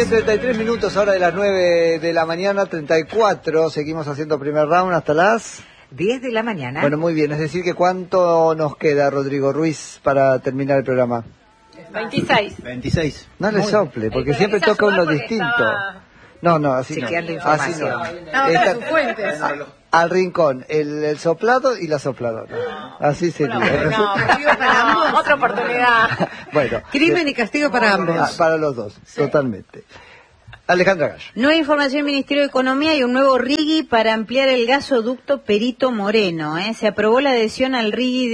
10:33, hora de las 9 de la mañana, 34. Seguimos haciendo primer round hasta las 10 de la mañana. Bueno, muy bien. Es decir, que ¿cuánto nos queda, Rodrigo Ruiz, para terminar el programa? 26. No le sople, porque siempre toca uno distinto. No, así no. Así no. No, sus fuentes. Al rincón, el soplado y la sopladora. Así sería. No, castigo para ambos. Otra oportunidad. Bueno. Crimen y castigo para ambos. Para los dos, sí. Totalmente. Alejandra Gallo. Nueva información del Ministerio de Economía y un nuevo RIGI para ampliar el gasoducto Perito Moreno. Se aprobó la adhesión al RIGI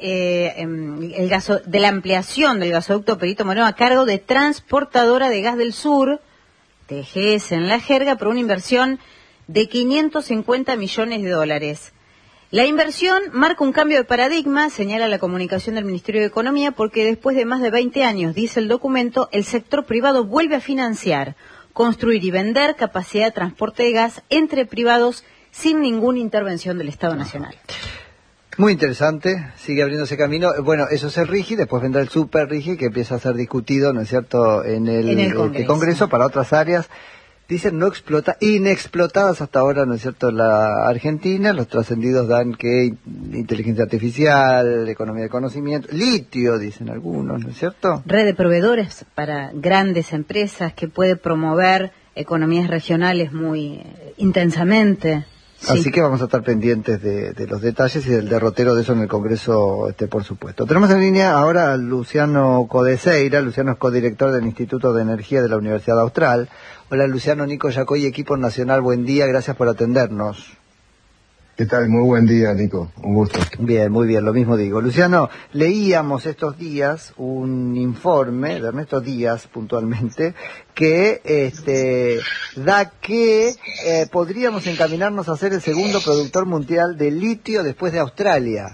de la ampliación del gasoducto Perito Moreno a cargo de Transportadora de Gas del Sur, TGS en la jerga, por una inversión de 550 millones de dólares. La inversión marca un cambio de paradigma, señala la comunicación del Ministerio de Economía, porque después de más de 20 años, dice el documento, el sector privado vuelve a financiar, construir y vender capacidad de transporte de gas entre privados sin ninguna intervención del Estado Nacional. Muy interesante, sigue abriéndose camino. Bueno, eso es el RIGI, después vendrá el Super RIGI, que empieza a ser discutido, ¿no es cierto?, en el Congreso para otras áreas. Dicen no inexplotadas hasta ahora, ¿no es cierto?, la Argentina. Los trascendidos dan que inteligencia artificial, economía de conocimiento, litio, dicen algunos, ¿no es cierto? Red de proveedores para grandes empresas que puede promover economías regionales muy intensamente. Sí. Así que vamos a estar pendientes de los detalles y del derrotero de eso en el Congreso, por supuesto. Tenemos en línea ahora a Luciano Codeceira. Luciano es codirector del Instituto de Energía de la Universidad Austral. Hola Luciano, Nico Yacoy, equipo nacional, buen día, gracias por atendernos. ¿Qué tal? Muy buen día, Nico, un gusto. Bien, muy bien, lo mismo digo. Luciano, leíamos estos días un informe de Ernesto Díaz, puntualmente, que da que podríamos encaminarnos a ser el segundo productor mundial de litio después de Australia.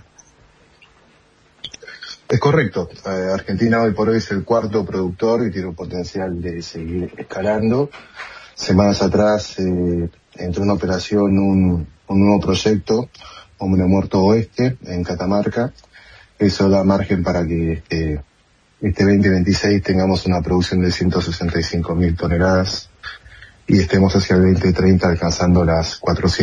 Es correcto. Argentina hoy por hoy es el cuarto productor y tiene un potencial de seguir escalando. Semanas atrás entró en operación un nuevo proyecto, Hombre Muerto Oeste, en Catamarca. Eso da margen para que este 2026 tengamos una producción de 165.000 toneladas y estemos hacia el 2030 alcanzando las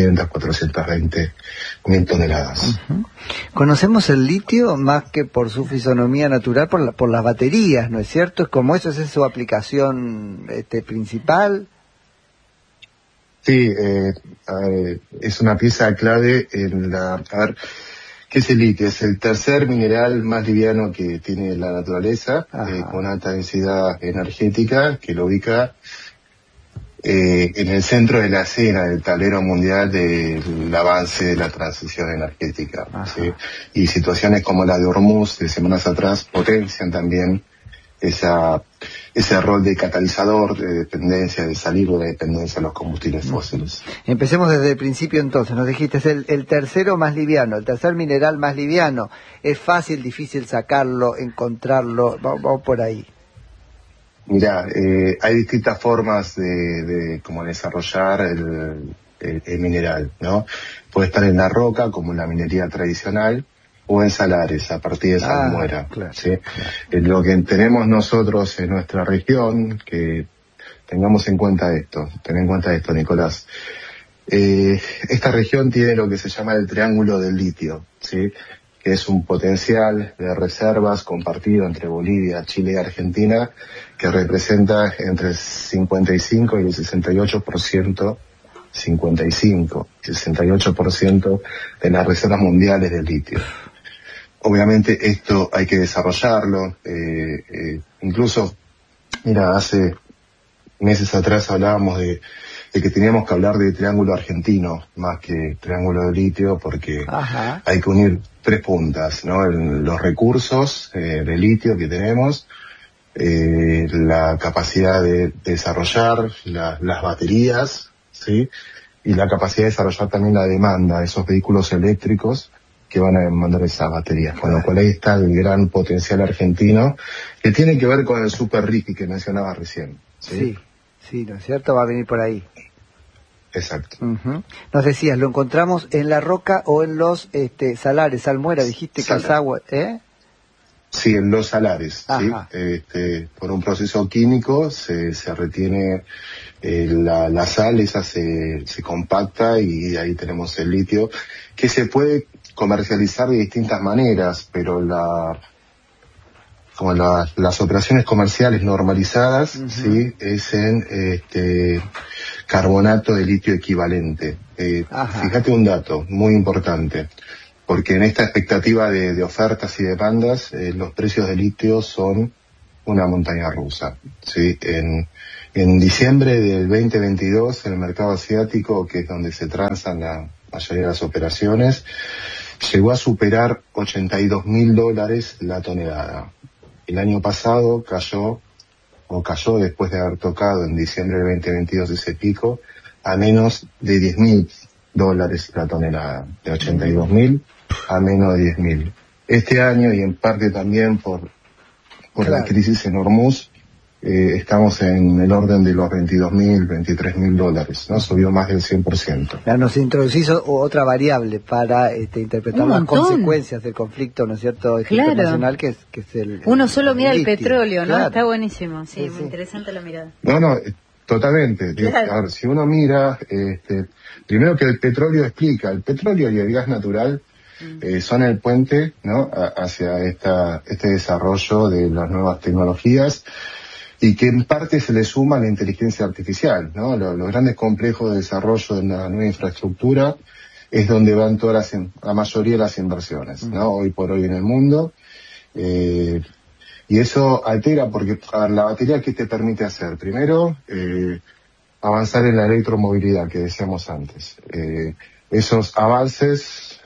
420.000 toneladas. Uh-huh. Conocemos el litio más que por su fisonomía natural, por las baterías, ¿no es cierto? ¿Es como eso, es su aplicación principal? Sí, es una pieza clave en a ver, ¿qué es el litio? Es el tercer mineral más liviano que tiene la naturaleza, con alta densidad energética, que lo ubica en el centro de la escena del tablero mundial del avance de la transición energética, ¿sí? Y situaciones como la de Hormuz de semanas atrás potencian también ese rol de catalizador de dependencia, de salir de la dependencia de los combustibles fósiles. Empecemos desde el principio entonces. Nos dijiste, es el tercero más liviano, el tercer mineral más liviano. ¿Es fácil, difícil sacarlo, encontrarlo? Vamos por ahí. Mirá, hay distintas formas de cómo desarrollar el mineral, ¿no? Puede estar en la roca, como en la minería tradicional, o en salares, a partir de salmuera, claro, ¿sí? Claro. Lo que tenemos nosotros en nuestra región, que tengamos en cuenta esto, ten en cuenta esto, Nicolás. Esta región tiene lo que se llama el triángulo del litio, ¿sí? Que es un potencial de reservas compartido entre Bolivia, Chile y Argentina, que representa entre el 55 y el 68%, 68% de las reservas mundiales de litio. Obviamente esto hay que desarrollarlo, incluso, mira, hace meses atrás hablábamos de que teníamos que hablar de triángulo argentino más que triángulo de litio, porque hay que unir tres puntas, ¿no? Los recursos de litio que tenemos, la capacidad de desarrollar las baterías, ¿sí? Y la capacidad de desarrollar también la demanda de esos vehículos eléctricos que van a demandar esas baterías, con lo cual ahí está el gran potencial argentino, que tiene que ver con el Super RIGI que mencionaba recién. Sí, ¿no es cierto? Va a venir por ahí. Exacto. Uh-huh. Nos decías, ¿lo encontramos en la roca o en los salares? Salmuera, dijiste, Calzagua, Sí, en los salares, ¿sí? Por un proceso químico se retiene la sal, esa se compacta y de ahí tenemos el litio, que se puede comercializar de distintas maneras, pero las operaciones comerciales normalizadas, ¿sí? Es en carbonato de litio equivalente. Fíjate un dato muy importante, porque en esta expectativa de ofertas y demandas, los precios de litio son una montaña rusa, ¿sí? En diciembre del 2022, en el mercado asiático, que es donde se transan la mayoría de las operaciones, llegó a superar $82.000 la tonelada. El año pasado cayó después de haber tocado en diciembre del 2022 ese pico, a menos de $10.000 la tonelada, de 82.000 a menos de 10.000. Este año, y en parte también por la crisis en Hormuz, estamos en el orden de los $22.000, $23.000, ¿no? Subió más del 100%. Ya nos introducís otra variable para interpretar las consecuencias del conflicto, ¿no es cierto?, internacional, que es el... Uno solo mira el petróleo, ¿no? Claro. Está buenísimo, sí, muy interesante la mirada. No, totalmente. Claro. A ver, si uno mira, primero que el petróleo y el gas natural son el puente, ¿no?, hacia este desarrollo de las nuevas tecnologías, y que en parte se le suma la inteligencia artificial, ¿no? Los grandes complejos de desarrollo de la nueva infraestructura es donde van la mayoría de las inversiones, ¿no? Hoy por hoy en el mundo. Y eso altera, porque la batería, ¿qué te permite hacer? Primero, avanzar en la electromovilidad que decíamos antes. Esos avances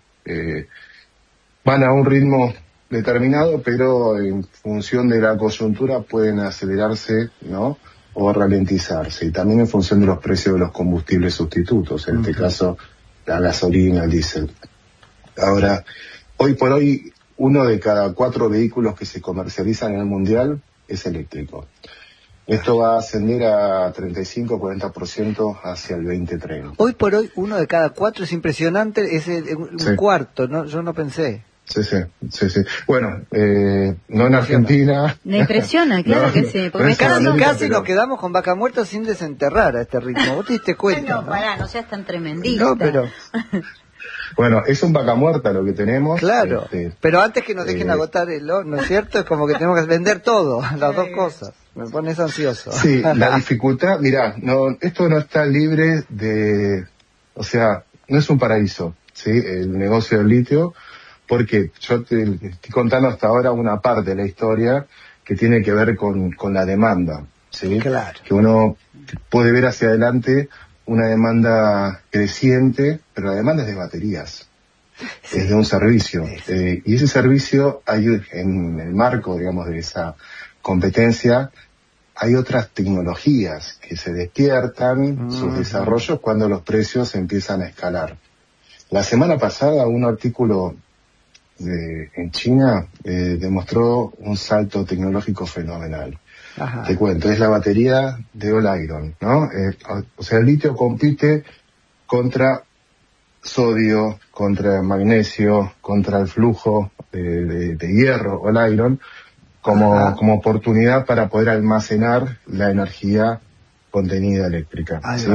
van a un ritmo determinado, pero en función de la coyuntura pueden acelerarse, ¿no?, o ralentizarse, y también en función de los precios de los combustibles sustitutos, en este caso la gasolina, el diésel. Ahora, hoy por hoy, 1 de cada 4 vehículos que se comercializan en el mundial es eléctrico. Esto va a ascender a 35-40% hacia el 2030. Hoy por hoy, 1 de cada 4 es impresionante, es un cuarto, ¿no? Yo no pensé. Sí. Bueno, no en Argentina. Me impresiona, claro que sí. Porque casi nos quedamos con Vaca Muerta sin desenterrar a este ritmo. ¿Vos te diste cuenta? No, pará, no seas tan tremendista. No, pero... Bueno, es un Vaca Muerta lo que tenemos. Claro, pero antes que nos dejen agotar ¿no es cierto? Es como que tenemos que vender todo, las dos cosas. Me pones ansioso. Sí, la dificultad, mirá, esto no está libre de... O sea, no es un paraíso, ¿sí? El negocio del litio, porque yo te estoy contando hasta ahora una parte de la historia que tiene que ver con la demanda, ¿sí? Claro. Que uno puede ver hacia adelante una demanda creciente, pero la demanda es de baterías, es de un servicio. Y ese servicio, en el marco, digamos, de esa competencia, hay otras tecnologías que se despiertan, sus desarrollos, cuando los precios empiezan a escalar. La semana pasada, un artículo en China demostró un salto tecnológico fenomenal. Ajá. Te cuento, es la batería de All Iron, ¿no? O sea, el litio compite contra sodio, contra magnesio, contra el flujo de hierro, All Iron, como oportunidad para poder almacenar la energía contenida eléctrica, ¿sí?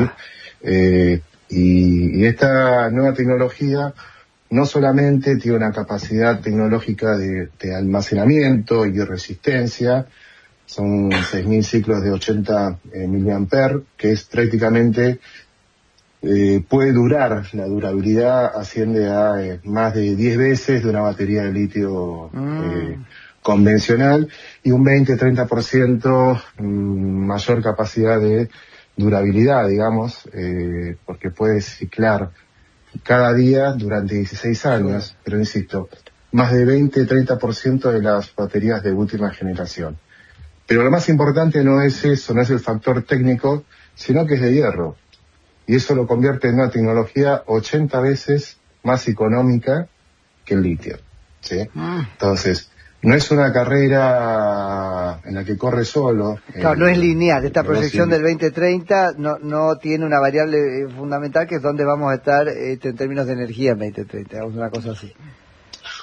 Y esta nueva tecnología no solamente tiene una capacidad tecnológica de almacenamiento y de resistencia, son 6.000 ciclos de 80 miliamperes, que es prácticamente, puede durar, la durabilidad asciende a más de 10 veces de una batería de litio convencional, y un 20-30% mayor capacidad de durabilidad, digamos, porque puede ciclar cada día durante 16 años, pero insisto, más de 20-30% de las baterías de última generación. Pero lo más importante no es eso, no es el factor técnico, sino que es de hierro. Y eso lo convierte en una tecnología 80 veces más económica que el litio, ¿sí? Entonces, no es una carrera en la que corre solo. Claro, no es lineal. Esta proyección del 2030 no tiene una variable fundamental, que es dónde vamos a estar en términos de energía en 2030, una cosa así.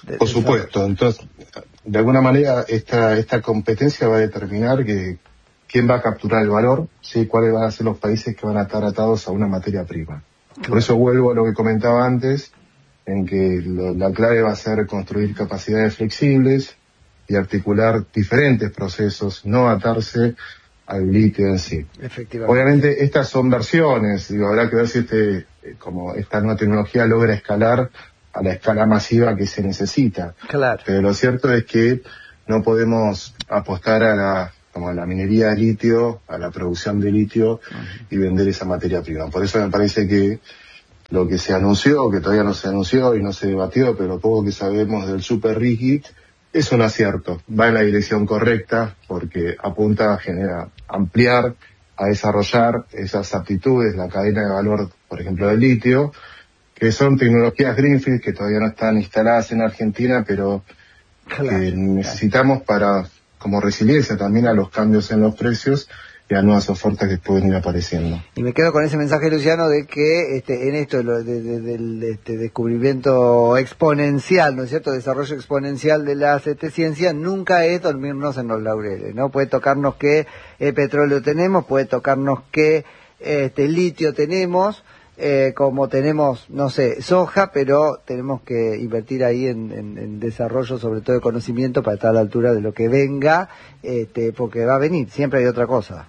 Por supuesto. Entonces, de alguna manera, esta competencia va a determinar quién va a capturar el valor, ¿sí? Cuáles van a ser los países que van a estar atados a una materia prima. Por eso vuelvo a lo que comentaba antes, en que la clave va a ser construir capacidades flexibles y articular diferentes procesos, no atarse al litio en sí. Obviamente estas son versiones, habrá que ver si como esta nueva tecnología logra escalar a la escala masiva que se necesita. Claro. Pero lo cierto es que no podemos apostar a la minería de litio, a la producción de litio y vender esa materia prima. Por eso me parece que lo que se anunció, que todavía no se anunció y no se debatió, pero lo poco que sabemos del super rígido, es un acierto. Va en la dirección correcta porque apunta a ampliar, a desarrollar esas aptitudes, la cadena de valor, por ejemplo, del litio, que son tecnologías greenfield que todavía no están instaladas en Argentina, pero que necesitamos como resiliencia también a los cambios en los precios y a nuevas ofertas que pueden ir apareciendo. Y me quedo con ese mensaje, Luciano, de que en esto del descubrimiento exponencial, ¿no es cierto?, desarrollo exponencial de la ciencia, nunca es dormirnos en los laureles, ¿no? Puede tocarnos que petróleo tenemos, puede tocarnos que litio tenemos, como tenemos, no sé, soja, pero tenemos que invertir ahí en desarrollo, sobre todo de conocimiento, para estar a la altura de lo que venga, porque va a venir, siempre hay otra cosa.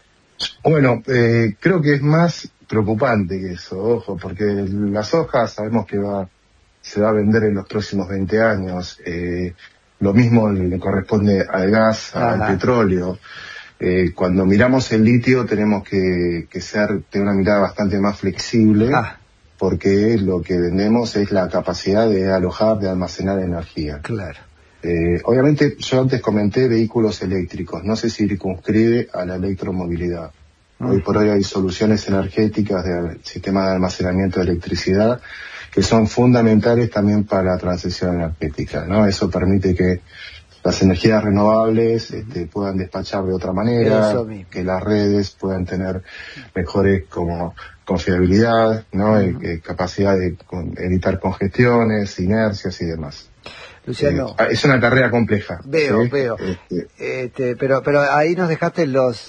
Bueno, creo que es más preocupante que eso, ojo, porque la soja sabemos que se va a vender en los próximos 20 años, lo mismo le corresponde al gas, al petróleo. Cuando miramos el litio tenemos que tener una mirada bastante más flexible, porque lo que vendemos es la capacidad de alojar, de almacenar energía. Claro. Obviamente, yo antes comenté vehículos eléctricos, no se circunscribe a la electromovilidad. Hoy por hoy hay soluciones energéticas del sistema de almacenamiento de electricidad que son fundamentales también para la transición energética, ¿no? Eso permite que las energías renovables puedan despachar de otra manera, que las redes puedan tener mejores confiabilidad, ¿no? Capacidad de evitar congestiones, inercias y demás. Luciano, es una carrera compleja. Veo. Pero ahí nos dejaste los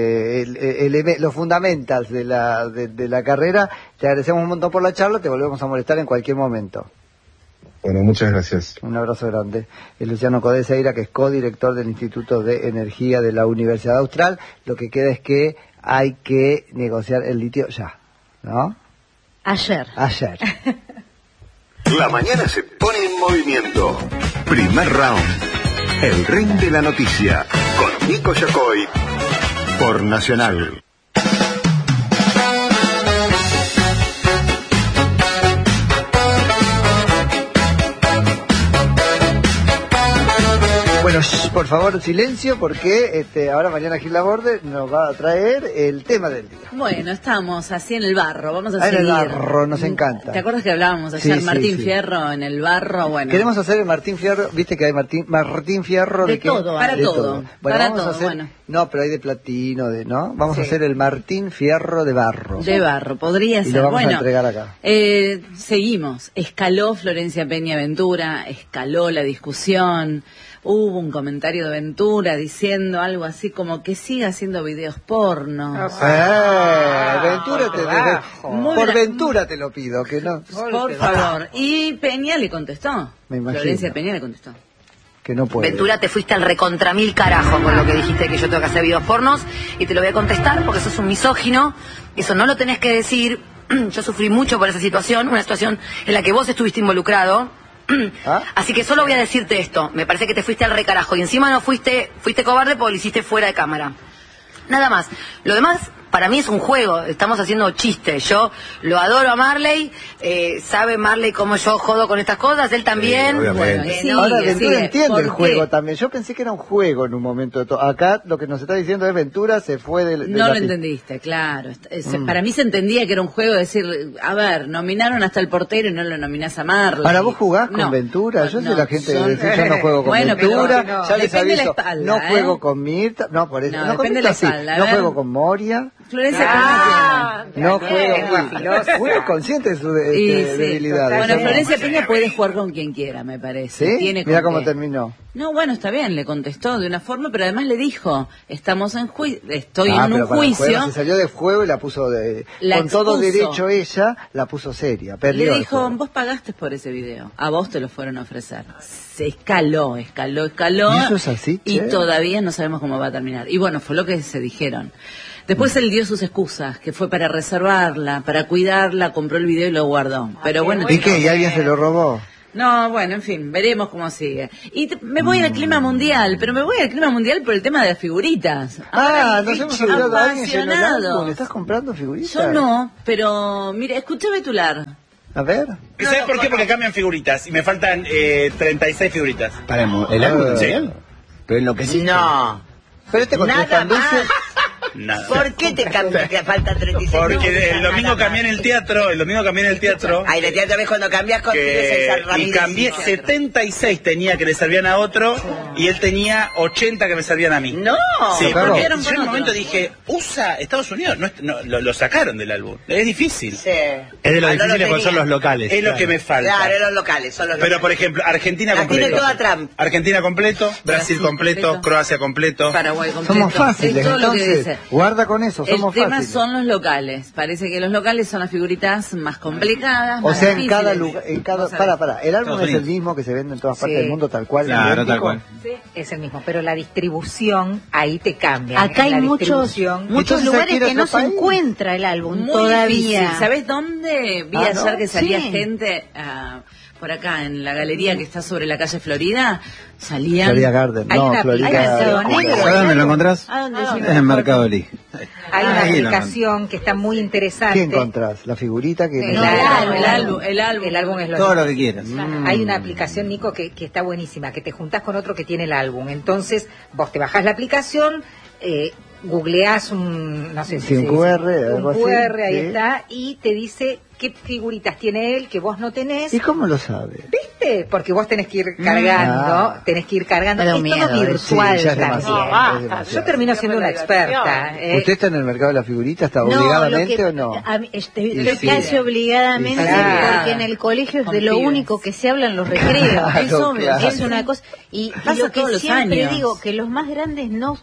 fundamentals de la carrera. Te agradecemos un montón por la charla, te volvemos a molestar en cualquier momento. Bueno, muchas gracias. Un abrazo grande. Es Luciano Codeseira, que es codirector del Instituto de Energía de la Universidad Austral. Lo que queda es que hay que negociar el litio ya, ¿no? Ayer. La mañana se pone en movimiento. Primer round. El ring de la noticia. Con Nico Yacoy. Por Nacional. Bueno, por favor, silencio, porque ahora Mariana Gil Laborde nos va a traer el tema del día. Bueno, estamos así en el barro, vamos a seguir. En el barro, nos encanta. ¿Te acuerdas que hablábamos ayer, Martín Fierro en el barro? Bueno. Queremos hacer el Martín Fierro, viste que hay Martín Fierro de todo, para todo. Bueno, para vamos todo, a hacer, no, pero hay de platino, ¿no? Vamos a hacer el Martín Fierro de barro. De barro, podría ser. Y lo vamos a entregar acá. Seguimos. Escaló Florencia Peña Ventura, escaló la discusión. Hubo un comentario de Ventura diciendo algo así como que siga haciendo videos porno. Ventura por Ventura te lo pido, que no. Por favor. Y Peña le contestó. Me imagino. Florencia Peña le contestó. Que no puede. Ventura, te fuiste al recontra mil carajo con lo que dijiste que yo tengo que hacer videos pornos, y te lo voy a contestar porque sos un misógino. Eso no lo tenés que decir. Yo sufrí mucho por esa situación, una situación en la que vos estuviste involucrado. Así que solo voy a decirte esto. Me parece que te fuiste al recarajo y encima no fuiste cobarde porque lo hiciste fuera de cámara. Nada más. Lo demás para mí es un juego, estamos haciendo chistes. Yo lo adoro a Marley, sabe Marley cómo yo jodo con estas cosas, él también. Sí, bueno, ahora Ventura entiende el juego también. Yo pensé que era un juego en un momento de todo. Acá lo que nos está diciendo es Ventura se fue de no lo entendiste, claro. Para mí se entendía que era un juego, decir, a ver, nominaron hasta el portero y no lo nominás a Marley. Ahora vos jugás con Ventura, yo sé la gente que dice, yo no juego con Ventura, ya les aviso, no juego con Mirta, no por eso, no, con Mirta sí, no juego con Moria. Florencia No juega. Uno es consciente de su debilidad. Bueno, Florencia Peña puede jugar con quien quiera, me parece. ¿Sí? Mira cómo terminó. No, bueno, está bien, le contestó de una forma, pero además le dijo, estamos en estoy en un juicio. Se salió de juego y la puso con todo derecho ella, la puso seria. Le dijo, vos pagaste por ese video, a vos te lo fueron a ofrecer. Se escaló. ¿Y eso es así, y todavía no sabemos cómo va a terminar. Y bueno, fue lo que se dijeron. Después él dio sus excusas, que fue para reservarla, para cuidarla, compró el video y lo guardó. Pero bueno. ¿Y qué? ¿Y alguien se lo robó? No, bueno, en fin, veremos cómo sigue. Y me voy al clima mundial, pero me voy al clima mundial por el tema de las figuritas. Nos hemos olvidado. ¿Alguien llenó el álbum? ¿Estás comprando figuritas? Yo no, pero mire, escúchame Tular. A ver. ¿Sabes por qué? Porque cambian figuritas y me faltan 36 figuritas. Paremos, ¿el álbum? Sí. Pero en lo que sí. No. Pero nada más. Nada. ¿Por qué te cambias que faltan 36? Porque el domingo cambié en el teatro, Ahí de teatro ves cuando cambias con y cambié 76 tenía que le servían a otro y él tenía 80 que me servían a mí. No. Sí, claro. porque yo en un momento dije, USA, Estados Unidos, lo sacaron del álbum. Es difícil. Sí. Es de lo difícil porque son los locales. Es lo que me falta. Claro, los locales, son los locales. Pero por ejemplo, Argentina completo. Tiene toda Trump. Argentina completo, Brasil completo, Croacia completo. Paraguay completo. Somos fáciles, es todo lo que entonces. dice. Guarda con eso, somos El tema fáciles. son los locales. Parece que los locales son las figuritas más complicadas. O más sea, en difíciles. cada lugar, el álbum es el mismo que se vende en todas partes del mundo, tal cual. Claro, tal cual. Sí, es el mismo, pero la distribución ahí te cambia. Acá hay muchos Entonces, lugares que no otro se país. encuentra el álbum Muy todavía. difícil. ¿Sabés dónde? Vi ayer ¿no? que salía Sí. gente por acá en la galería que está sobre la calle Florida. Salían. Florida Garden, Hay una Florida. aplicación. ¿Sabes dónde lo encontrás? ¿A dónde? Es en Mercado Libre. Hay una Ahí la aplicación que está muy interesante. ¿Qué encontrás? ¿La figurita que El No, álbum. el álbum. El álbum es lo Todo mismo. lo que quieras. Hay una aplicación, Nico, que está buenísima, que te juntás con otro que tiene el álbum. Entonces, vos te bajás la aplicación, googleás un QR, algo un QR, así, ahí sí. está, y te dice qué figuritas tiene él que vos no tenés. ¿Y cómo lo sabe? ¿Viste? Porque vos tenés que ir cargando, tenés que ir cargando. Me da Es miedo, todo virtual sí, ya es también. demasiado, basta. es demasiado. Yo termino siendo una experta. ¿Usted está en el mercado de la figurita? ¿Está obligadamente o no? Estoy Sí. casi obligadamente, Claro. porque en el colegio es Con de lo pibes. único que se habla en los recreos. Claro, Es obvio, claro. es una cosa. Y Pasa lo que todos los siempre años. digo, que los más grandes no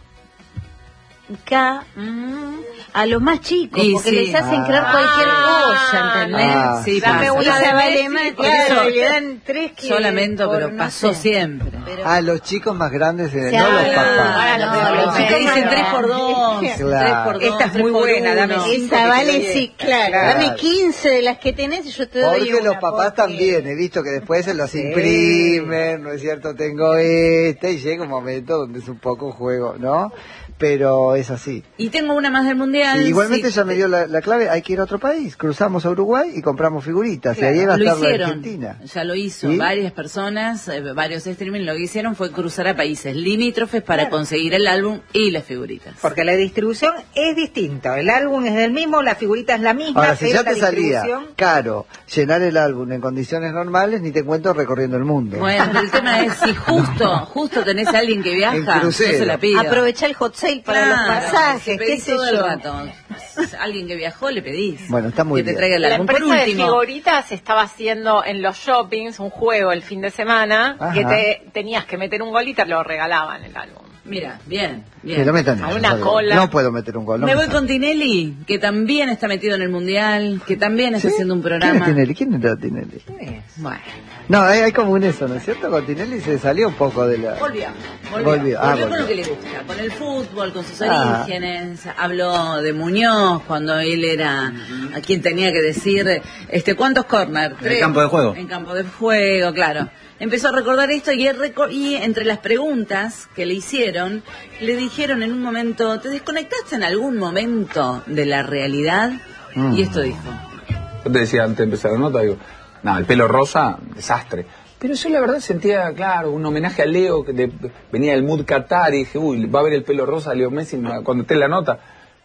a los más chicos, Y porque sí. les hacen creer cualquier cosa, ¿entendés? Sí, Dame pasa. una Esa vale más, Por claro, eso- le dan 3 que Yo lamento, por pero no pasó sé. siempre. Ah, los chicos más grandes, no Se los habla. papás. Los chicos dicen 3x2. Claro. 3x2. Esta es muy buena, dame 5. Esa vale, sí, claro. Claro. Dame 15 de las que tenés y yo te doy Porque una. los papás porque- también, he visto que después se los imprimen, ¿no es cierto? Tengo y llega un momento donde es un poco juego, ¿no? Pero es así. Y tengo una más del mundial. Sí, igualmente sí. ya me dio la clave, hay que ir a otro país. Cruzamos a Uruguay y compramos figuritas. Claro, y ahí va a lo estar la hicieron, Argentina. ya lo hizo ¿Sí? varias personas, varios streaming lo que hicieron fue cruzar a países limítrofes para conseguir el álbum y las figuritas. Porque la distribución es distinta. El álbum es del mismo, la figurita es la misma. Ahora, si pero ya la te salía distribución- caro llenar el álbum en condiciones normales, ni te encuentro recorriendo el mundo. Bueno, pero el tema es si justo tenés a alguien que En viaja, yo crucero. se la pido. Aprovechá el hot sale para Claro, los pasajes, si qué pedís sé todo el yo. rato. Alguien que viajó le pedís. Bueno, está muy que te bien. traiga el La álbum. Por empresa de último, figuritas estaba haciendo en los shoppings un juego el fin de semana Ajá. que tenías que meter un gol y te lo regalaban el álbum. mira, bien, Que bien. lo metan A ellos, una ¿sabes? cola. No puedo meter un gol. no Me voy sale. con Tinelli, que también está metido en el mundial, que también está ¿Sí? haciendo un ¿Quién programa. es Tinelli? ¿Quién era Tinelli? Bueno, No, hay como un eso, ¿no es cierto? Con Tinelli se salió un poco de la... volvió Volvió. Ah, con volvió. lo que le gusta, con el fútbol, con sus Ah. orígenes. Habló de Muñoz cuando él era a quien tenía que decir, ¿cuántos corner? En el campo de juego. En campo de juego, claro. Empezó a recordar esto y entre las preguntas que le hicieron, le dijeron en un momento, ¿te desconectaste en algún momento de la realidad? Y esto dijo. Yo te decía antes de empezar la nota, digo, no, el pelo rosa, desastre. Pero yo la verdad sentía, claro, un homenaje a Leo, venía del Mood Qatar y dije, uy, va a ver el pelo rosa a Leo Messi cuando esté en la nota.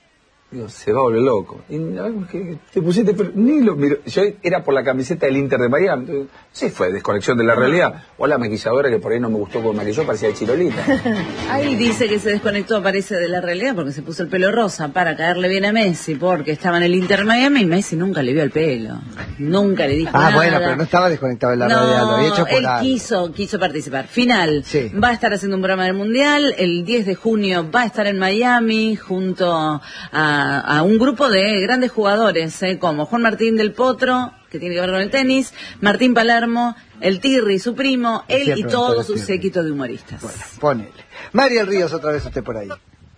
Digo, se va a volver loco. Y ¿qué te pusiste? Ni lo miro. Yo era por la camiseta del Inter de Miami. Entonces, sí, fue desconexión de la realidad. O la maquilladora que por ahí no me gustó como maquilló, parecía de Chirolita. Ahí dice que se desconectó, parece, de la realidad porque se puso el pelo rosa para caerle bien a Messi, porque estaba en el Inter de Miami y Messi nunca le vio el pelo. Nunca le dijo nada. Bueno, pero no estaba desconectado de la realidad, lo había hecho por él quiso participar. Final, va a estar haciendo un programa del Mundial, el 10 de junio va a estar en Miami junto a un grupo de grandes jugadores, como Juan Martín del Potro, que tiene que ver con el tenis, Martín Palermo, el Tirri, su primo, él y todo su séquito de humoristas. Bueno, ponele. Mariel Ríos, otra vez usted por ahí.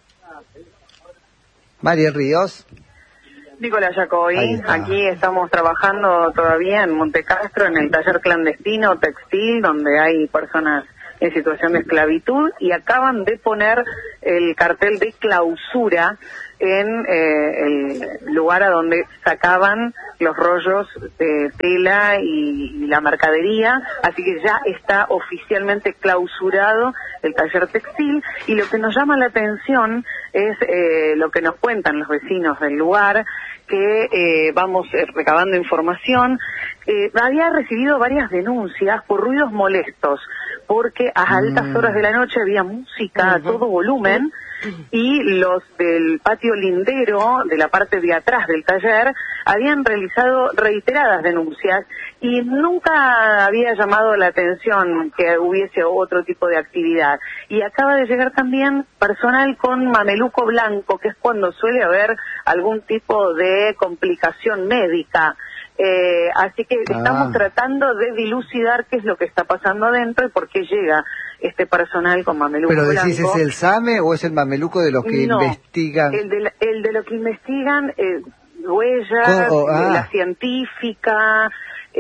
Mariel Ríos. Nicolás Yacoy, aquí estamos trabajando todavía en Montecastro, en el taller clandestino textil, donde hay personas en situación de esclavitud, y acaban de poner el cartel de clausura en el lugar a donde sacaban los rollos de tela y la mercadería, así que ya está oficialmente clausurado el taller textil. Y lo que nos llama la atención es lo que nos cuentan los vecinos del lugar, que vamos recabando información. Había recibido varias denuncias por ruidos molestos, porque a altas horas de la noche había música a todo volumen, y los del patio lindero, de la parte de atrás del taller, habían realizado reiteradas denuncias y nunca había llamado la atención que hubiese otro tipo de actividad. Y acaba de llegar también personal con mameluco blanco, que es cuando suele haber algún tipo de complicación médica. Así que estamos tratando de dilucidar qué es lo que está pasando adentro y por qué llega este personal con mameluco blanco. ¿Pero decís es el SAME o es el mameluco de los que investigan? El de los que investigan huellas, de la científica,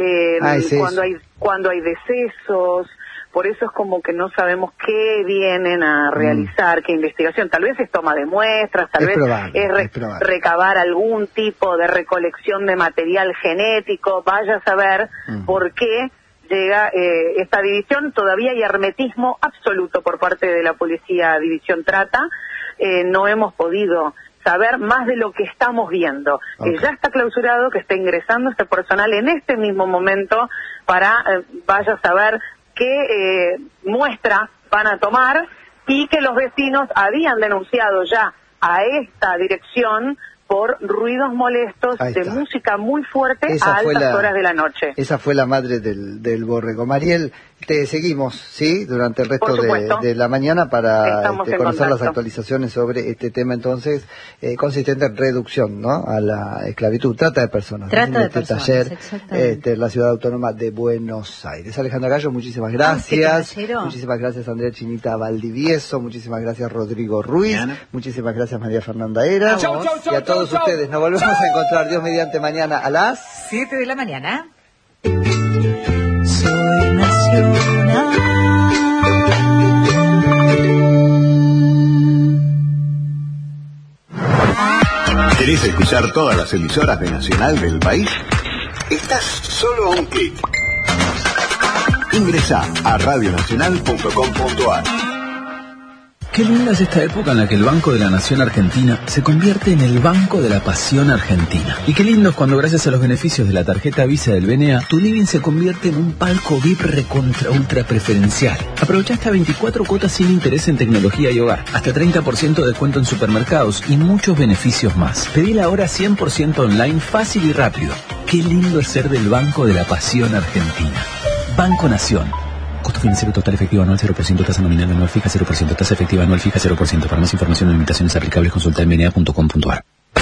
cuando hay decesos. Por eso es como que no sabemos qué vienen a realizar, qué investigación. Tal vez es toma de muestras, tal vez es recabar algún tipo de recolección de material genético. Vaya a saber por qué llega esta división. Todavía hay hermetismo absoluto por parte de la Policía División Trata. No hemos podido saber más de lo que estamos viendo. Que ya está clausurado, que está ingresando este personal en este mismo momento para, vaya a saber qué muestra van a tomar, y que los vecinos habían denunciado ya a esta dirección por ruidos molestos de música muy fuerte a altas horas de la noche. Esa fue la madre del borrego. Mariel, te seguimos, ¿sí? Durante el resto de la mañana para conocer las actualizaciones sobre este tema, entonces, consistente en reducción, ¿no? A la esclavitud, trata de personas. Trata de personas, taller, en la Ciudad Autónoma de Buenos Aires. Alejandra Gallo, muchísimas gracias. Muchísimas gracias, Andrea Chinita Valdivieso. Muchísimas gracias, Rodrigo Ruiz. Muchísimas gracias, María Fernanda Eras. Y a todos ustedes, nos volvemos a encontrar, Dios mediante, mañana a las 7 de la mañana. Soy nacional. ¿Querés escuchar todas las emisoras de Nacional del país? Estás solo a un clic. Ingresá a radionacional.com.ar. Qué linda es esta época en la que el Banco de la Nación Argentina se convierte en el Banco de la Pasión Argentina. Y qué lindo es cuando, gracias a los beneficios de la tarjeta Visa del BNA, tu living se convierte en un palco VIP recontra ultra preferencial. Aprovecha hasta 24 cuotas sin interés en tecnología y hogar, hasta 30% de descuento en supermercados y muchos beneficios más. Pedila ahora 100% online, fácil y rápido. Qué lindo es ser del Banco de la Pasión Argentina. Banco Nación. Costo financiero total efectivo anual 0%, tasa nominal anual fija 0%, tasa efectiva anual fija 0%. Para más información y limitaciones aplicables, consulta en bna.com.ar.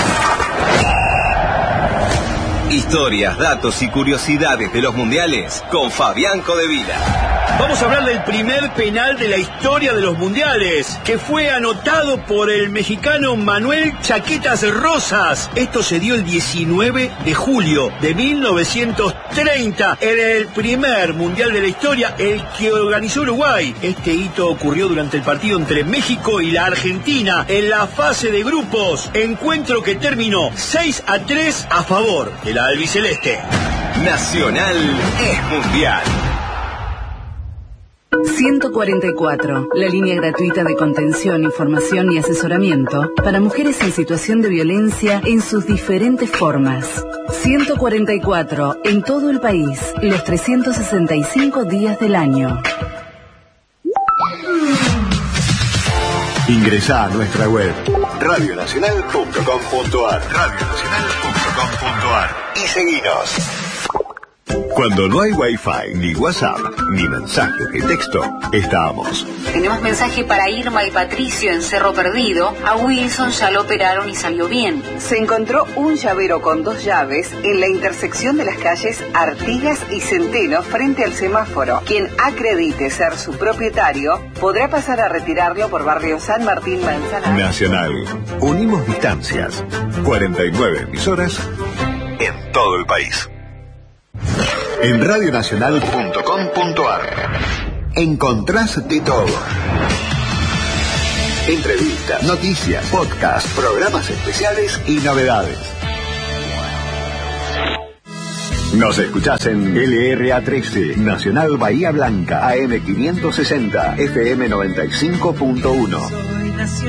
Historias, datos y curiosidades de los mundiales con Fabián Codevila. Vamos a hablar del primer penal de la historia de los mundiales, que fue anotado por el mexicano Manuel Chaquetas Rosas. Esto se dio el 19 de julio de 1930, en el primer mundial de la historia, el que organizó Uruguay. Este hito ocurrió durante el partido entre México y la Argentina, en la fase de grupos, encuentro que terminó 6-3 a favor de la albiceleste. Nacional es mundial. 144, la línea gratuita de contención, información y asesoramiento para mujeres en situación de violencia en sus diferentes formas. 144, en todo el país, los 365 días del año. Ingresá a nuestra web radionacional.com.ar y seguinos. Cuando no hay Wi-Fi, ni WhatsApp, ni mensajes de texto, estamos. Tenemos mensaje para Irma y Patricio en Cerro Perdido. A Wilson ya lo operaron y salió bien. Se encontró un llavero con 2 llaves en la intersección de las calles Artigas y Centeno frente al semáforo. Quien acredite ser su propietario podrá pasar a retirarlo por barrio San Martín Manzanares. Nacional. Unimos distancias. 49 emisoras en todo el país. En radionacional.com.ar encontrás de todo. Entrevistas, noticias, podcast, programas especiales y novedades. Nos escuchás en LRA 13, Nacional Bahía Blanca, AM 560, FM 95.1.